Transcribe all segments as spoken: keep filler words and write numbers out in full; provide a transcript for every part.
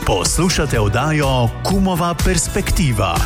Poslušate oddajo Kumova perspektiva.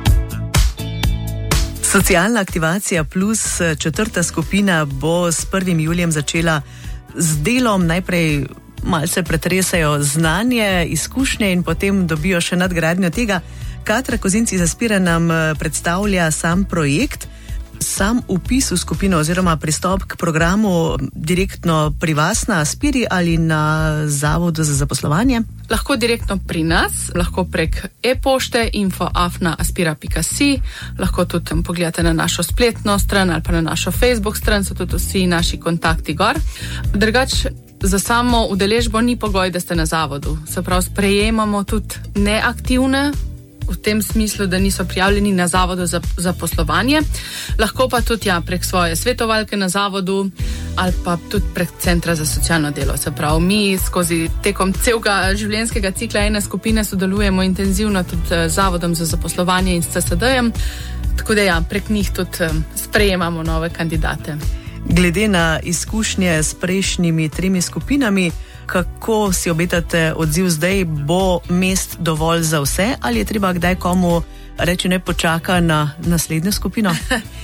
Socialna aktivacija plus četrta skupina bo s prvim julijem začela z delom. Najprej malce pretresajo znanje, izkušnje in potem dobijo še nadgradnjo tega. Katra Kozinc iz Aspire nam predstavlja sam projekt. Sam vpis v skupino oziroma pristop k programu direktno pri vas na Aspiri ali na Zavodu za zaposlovanje? Lahko direktno pri nas, lahko prek e-pošte info afna aspira pika si, lahko tudi tam pogledate na našo spletno stran ali pa na našo Facebook stran, so tudi vsi naši kontakti gor. Drugač, za samo udeležbo ni pogoj, da ste na zavodu. Se pravi, sprejemamo tudi neaktivne, v tem smislu, da niso prijavljeni na Zavodu za, za poslovanje. Lahko pa tudi ja, prek svoje svetovalke na zavodu ali pa tudi prek Centra za socialno delo. Se pravi, mi skozi tekom celega življenjskega cikla ene skupine sodelujemo intenzivno tudi z Zavodom za zaposlovanje in s C S D-jem, tako da ja, prek njih tudi sprejemamo nove kandidate. Glede na izkušnje s prejšnjimi tremi skupinami, kako si obetate odziv zdaj? Bo mest dovolj za vse ali je treba kdaj komu reči, ne počaka na naslednjo skupino?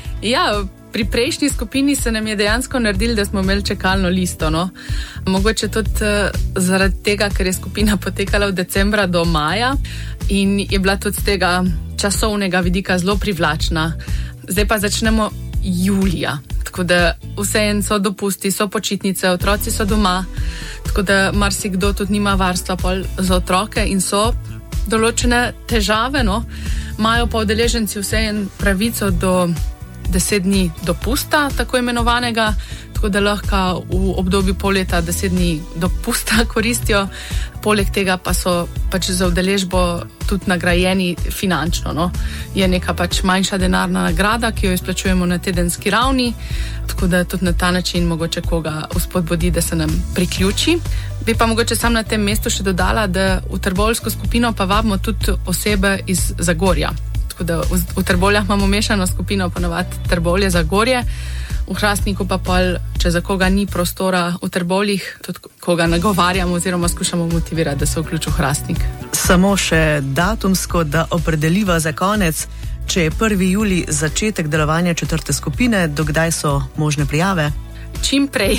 Ja, pri prejšnji skupini se nam je dejansko naredili, da smo imeli čakalno listo. No? Mogoče tudi uh, zaradi tega, ker je skupina potekala od decembra do maja in je bila tudi z tega časovnega vidika zelo privlačna. Zdaj pa začnemo julija. Tako da vseeno so dopusti, so počitnice, otroci so doma, tako da marsikdo tudi nima varstva pol za otroke in so določene težave, no. Imajo pa udeleženci vseeno pravico do deset dni dopusta, tako imenovanega, tako da lahko v obdobju pol leta deset dni dopusta koristijo. Poleg tega pa so pač za udeležbo tudi nagrajeni finančno. No. Je neka pač manjša denarna nagrada, ki jo izplačujemo na tedenski ravni, tako da tudi na ta način mogoče koga vzpodbudi, da se nam priključi. Bi pa mogoče sam na tem mestu še dodala, da v trboveljsko skupino pa vabimo tudi osebe iz Zagorja. Tako da v, v Trbovljah imamo mešano skupino, ponovadi Trbovlje, Zagorje. V Hrastniku pa pol, če za koga ni prostora v Trbovljih, tudi koga nagovarjamo oziroma skušamo motivirati, da se vključi v Hrastnik. Samo še datumsko, da opredeliva za konec, če je prvi julij začetek delovanja četrte skupine, dokdaj so možne prijave? Čim prej.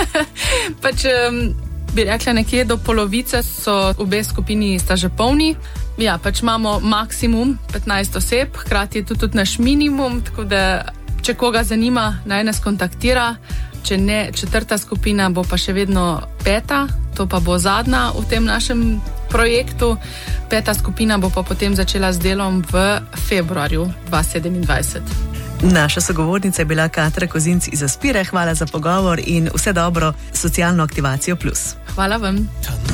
pač um, bi rekla nekje do polovice so obe skupini sta že polni. Ja, pač imamo maksimum petnajst oseb, hkrati je tudi, tudi naš minimum, tako da če koga zanima, naj nas kontaktira. Če ne, četrta skupina bo pa še vedno peta, to pa bo zadnja v tem našem projektu. Peta skupina bo pa potem začela z delom v februarju dva tisoč sedemindvajset. Naša sogovornica je bila Katra Kozinc iz Aspire. Hvala za pogovor in vse dobro s socialno aktivacijo plus. Hvala vam.